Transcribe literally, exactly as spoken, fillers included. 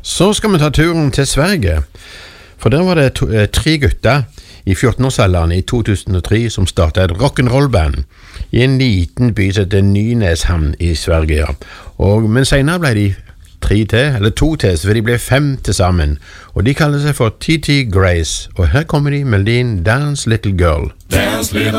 Så skal vi ta turen til Sverige, for der var det to, eh, tre gutter i fjortenårsalderen i to tusen og tre som startet et rock'n'roll-band i en liten by som heter Nynäshamn i Sverige. Ja. Og, men senere ble de tre til, eller to til, så de ble fem til sammen, og de kaller seg for T T Grace, og her kommer de med melodien Dance Little Girl. Dance little